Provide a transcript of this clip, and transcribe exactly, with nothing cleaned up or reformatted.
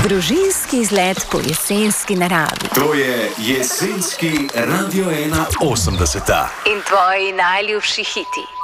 Družinski izlet po jesenski naravi. To je jesenski Radio ena osemdeset. In tvoji najljubši hiti.